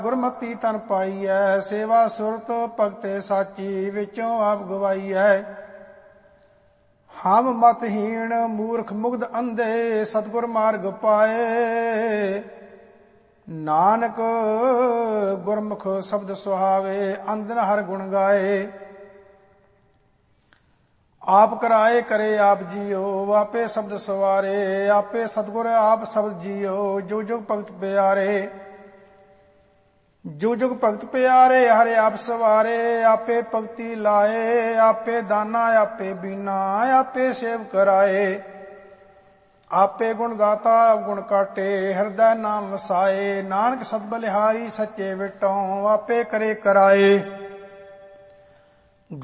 ਗੁਰਮਤੀ ਤਨ ਪਾਈਐ, ਸੇਵਾ ਸੁਰਤ ਭਗਤੇ ਸਾਚੀ, ਵਿੱਚੋਂ ਆਪ ਗਵਾਈਐ। ਹਮ ਮਤਹੀਣ ਮੂਰਖ ਮੁਗਧ ਅੰਧੇ, ਸਤਿਗੁਰ ਮਾਰਗ ਪਾਏ। ਨਾਨਕ ਗੁਰਮੁਖ ਸ਼ਬਦ ਸੁਹਾਵੇ, ਅੰਧਨ ਹਰ ਗੁਣ ਗਾਏ। ਆਪ ਕਰਾਏ ਕਰੇ ਆਪ ਜੀਓ, ਆਪੇ ਸ਼ਬਦ ਸਵਾਰੇ। ਆਪੇ ਸਤਿਗੁਰ ਆਪ ਸ਼ਬਦ ਜੀਓ, ਜੋ ਜੁਗ ਭਗਤ ਪਿਆਰੇ। ਜੋ ਜੁਗ ਭਗਤ ਪਿਆਰੇ, ਹਰਿ ਆਪ ਸਵਾਰੇ। ਆਪੇ ਭਗਤੀ ਲਾਏ, ਆਪੇ ਦਾਨਾ ਆਪੇ ਬੀਨਾ, ਆਪੇ ਸੇਵ ਕਰਾਏ। ਆਪੇ ਗੁਣ ਗਾਤਾ ਗੁਣ ਕਾਟੇ, ਹਿਰਦੈ ਨਾਮ ਵਸਾਏ। ਨਾਨਕ ਸਤ ਬਲਿਹਾਰੀ ਸੱਚੇ ਵਿਟੋਂ, ਆਪੇ ਕਰੇ ਕਰਾਏ।